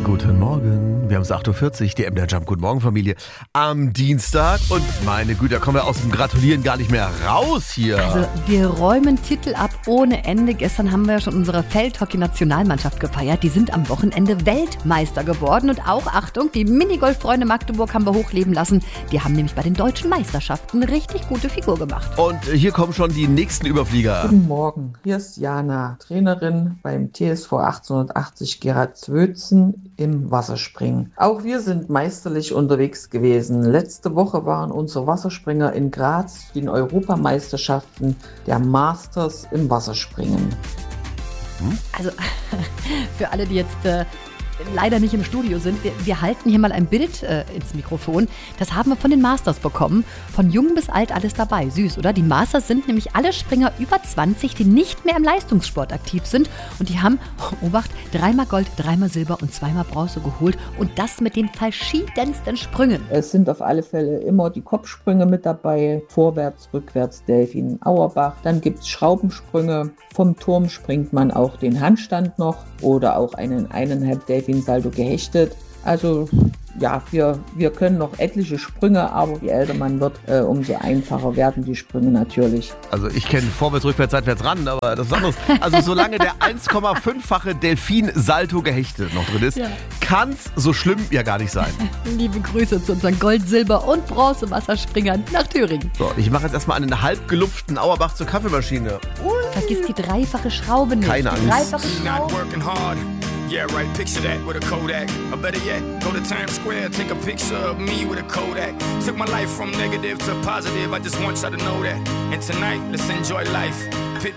Guten Morgen. Wir haben es 8.40 Uhr, die MDR Jump. Guten Morgen, Familie. Am Dienstag. Und meine Güte, da kommen wir aus dem Gratulieren gar nicht mehr raus hier. Also wir räumen Titel ab ohne Ende. Gestern haben wir ja schon unsere Feldhockey-Nationalmannschaft gefeiert. Die sind am Wochenende Weltmeister geworden. Und auch, Achtung, die Minigolf-Freunde Magdeburg haben wir hochleben lassen. Die haben nämlich bei den deutschen Meisterschaften eine richtig gute Figur gemacht. Und hier kommen schon die nächsten Überflieger. Guten Morgen, hier ist Jana, Trainerin beim TSV 1880 Gerhard Zwötzen im Wasserspringen. Auch wir sind meisterlich unterwegs gewesen. Letzte Woche waren unsere Wasserspringer in Graz für den Europameisterschaften der Masters im Wasserspringen. Also für alle, die jetzt leider nicht im Studio sind, wir halten hier mal ein Bild ins Mikrofon. Das haben wir von den Masters bekommen. Von jung bis alt alles dabei. Süß, oder? Die Masters sind nämlich alle Springer über 20, die nicht mehr im Leistungssport aktiv sind. Und die haben, Obacht, 3-mal Gold, 3-mal Silber und 2-mal Bronze geholt. Und das mit den verschiedensten Sprüngen. Es sind auf alle Fälle immer die Kopfsprünge mit dabei. Vorwärts, rückwärts, Delfin, Auerbach. Dann gibt es Schraubensprünge. Vom Turm springt man auch den Handstand noch oder auch einen 1,5 Delfin Salto gehechtet. Also ja, wir können noch etliche Sprünge, aber je älter man wird, umso einfacher werden die Sprünge natürlich. Also ich kenne vorwärts, rückwärts, seitwärts ran, aber das ist anderes. Also solange der 1,5-fache Delfin-Salto gehechtet noch drin ist, ja, kann es so schlimm ja gar nicht sein. Liebe Grüße zu unseren Gold-, Silber- und Bronze-Wasserspringern nach Thüringen. So, ich mache jetzt erstmal einen halbgelupften Auerbach zur Kaffeemaschine. Vergiss die dreifache Schraube nicht. Keine Angst. Dreifache Schraube. Yeah, right, picture that with a Kodak. Or better yet, go to Times Square, take a picture of me with a Kodak. Took my life from negative to positive, I just want y'all to know that. And tonight, let's enjoy life.